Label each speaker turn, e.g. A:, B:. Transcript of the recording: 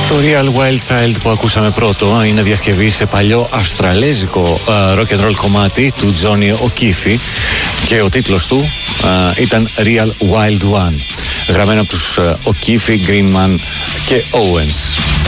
A: Το Real Wild Child που ακούσαμε πρώτο είναι διασκευή σε παλιό αυστραλέζικο rock and roll κομμάτι του Johnny O'Keefe και ο τίτλος του ήταν Real Wild One, γραμμένο από τους O'Keefe, Greenman και Owens.